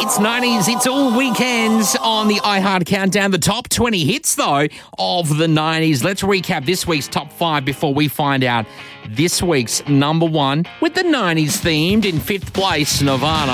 It's 90s, it's all weekends on the iHeart Countdown. The top 20 hits, though, of the 90s. Let's recap this week's top 5 before we find out this week's number 1 with the 90s themed. In 5th place, Nirvana.